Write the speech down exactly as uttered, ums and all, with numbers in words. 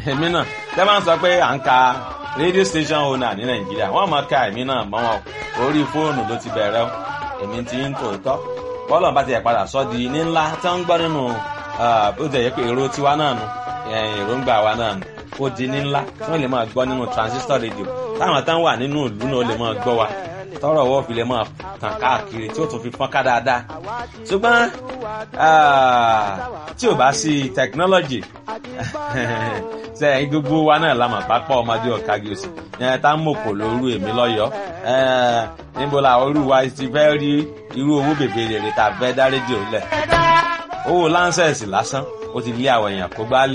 èmi náà tẹ́ bá ń sọ pé à ń ka radio station owner ní nàìjíríà wọ́n máa ka èmi náà mọ́ wọn orí fóònù ló ti bẹ̀rẹ̀ o èmi ti ń tòótọ́ bọ́ọ̀lù bá ti yẹ padà sọ́ di ní ńlá tí wọ́n ń gbọ́ nínú ó jẹ́ pé èrò tiwa náà nu èròǹgbà wa náà nu ó di ní ńlá tí wọ́n lè máa gbọ́ nínú transistor radio táwọn tán wà nínú ìlú náà lè máa gbọ́ wa tọ́rọ̀ wọ́n fi lè máa tàn káàkiri tí ó tún fi fọ́n ká dáadáa ṣùgbọ́n tí ò bá sí technology sẹ́yìn gbogbo wa náà la mọ̀ pápá ọmọdé ọ̀kagi òsì yẹn tá ń mọ̀kò lóru èmi lọ́yọ̀ọ́ níbo la orú wa ti fẹ́ rí irú owó bèbè rèrè tá a fẹ́ dá rédíò lẹ̀ owó láńsẹ̀sì lásán ó ti lé àwọn èèyàn kó gbá lé.